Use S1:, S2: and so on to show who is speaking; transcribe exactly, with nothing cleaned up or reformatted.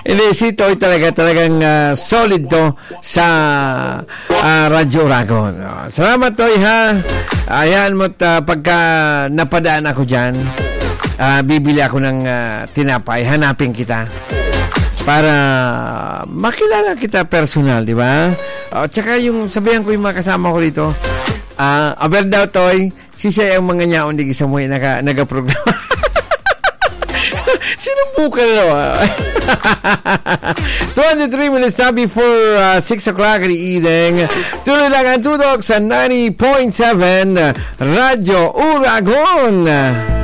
S1: Hindi, si Toy talaga, talagang uh, solid to sa uh, Radyo Uragon. Uh, salamat, Toy, ha. Ayan mo, uh, pagka napadaan ako dyan, uh, bibili ako ng uh, tinapay, hanapin kita para makilala kita personal, di ba? At uh, saka yung sabihan ko yung mga kasama ko dito, ah, uh, aber daw, Toy, si siya yung mga nyaon di sa mo naga, naga-programa. Sinubukan na naman. twenty-three minutes na before uh, six o'clock in the evening. Tuloy lang ang tutok sa ninety point seven Radyo Uragon.